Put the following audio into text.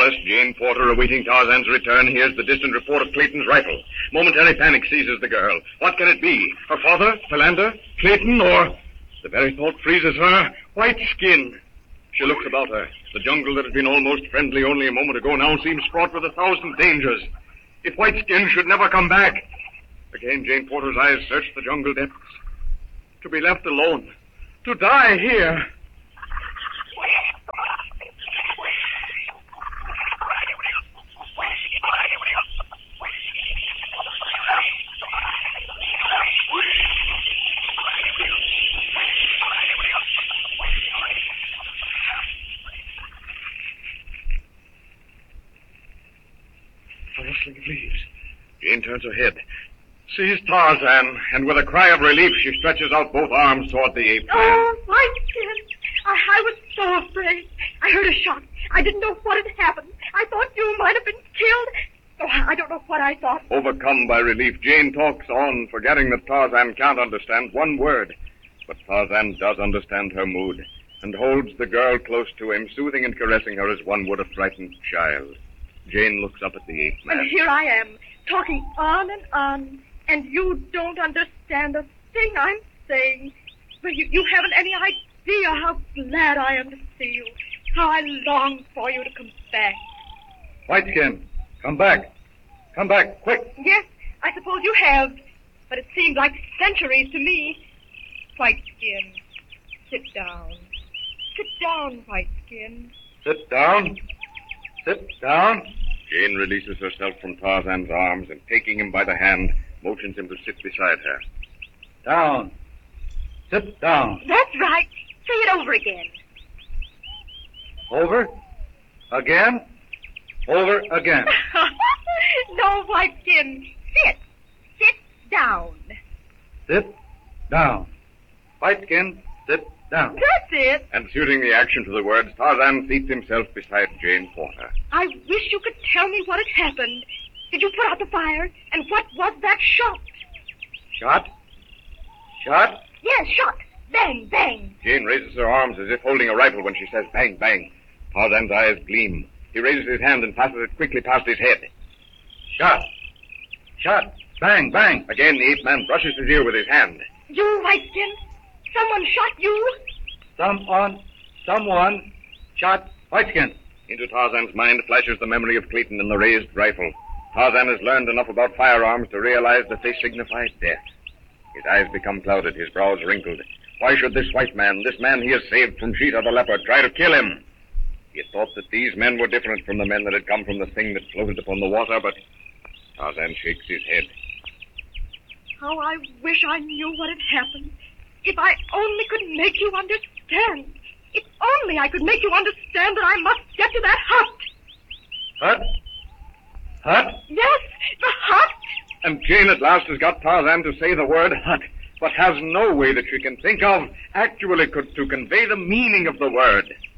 forest, Jane Porter, awaiting Tarzan's return, hears the distant report of Clayton's rifle. Momentary panic seizes the girl. What can it be? Her father? Philander? Clayton? Or... The very thought freezes her. White Skin. She looks about her. The jungle that had been almost friendly only a moment ago now seems fraught with 1,000 dangers. If White Skin should never come back... Again, Jane Porter's eyes search the jungle depths. To be left alone. To die here. A rustling of leaves. Jane turns her head. Sees Tarzan, and with a cry of relief, she stretches out both arms toward the ape man. Oh, White Skin! I was so afraid. I heard a shot. I didn't know what had happened. I thought you might have been killed. Oh, I don't know what I thought. Overcome by relief, Jane talks on, forgetting that Tarzan can't understand one word. But Tarzan does understand her mood, and holds the girl close to him, soothing and caressing her as one would a frightened child. Jane looks up at the ape man. And here I am, talking on, and you don't understand a thing I'm saying. But you haven't any idea how glad I am to see you, how I long for you to come back. White Skin, come back. Come back, quick. Yes, I suppose you have, but it seemed like centuries to me. White Skin, sit down. Sit down, White Skin. Sit down. Sit down. Jane releases herself from Tarzan's arms and, taking him by the hand, motions him to sit beside her. Down. Sit down. That's right. Say it over again. Over. Again. Over again. No, White Skin. Sit. Sit down. Sit down. White Skin, sit down. That's it. And suiting the action to the words, Tarzan seats himself beside Jane Porter. I wish you could tell me what had happened. Did you put out the fire? And what was that shot? Shot? Shot? Yes, shot. Bang, bang. Jane raises her arms as if holding a rifle when she says bang, bang. Tarzan's eyes gleam. He raises his hand and passes it quickly past his head. Shot. Shot. Bang, bang. Again, the ape man brushes his ear with his hand. You, White Skin? Someone shot you? Someone shot White Skin. Into Tarzan's mind flashes the memory of Clayton and the raised rifle. Tarzan has learned enough about firearms to realize that they signify death. His eyes become clouded, his brows wrinkled. Why should this white man, this man he has saved from Sheeta the leopard, try to kill him? He had thought that these men were different from the men that had come from the thing that floated upon the water, but Tarzan shakes his head. How I wish I knew what had happened. If I only could make you understand. If only I could make you understand that I must get to that hut. Hut? Hut? Yes, the hut. And Jane at last has got Tarzan to say the word hut, but has no way that she can think of actually to convey the meaning of the word.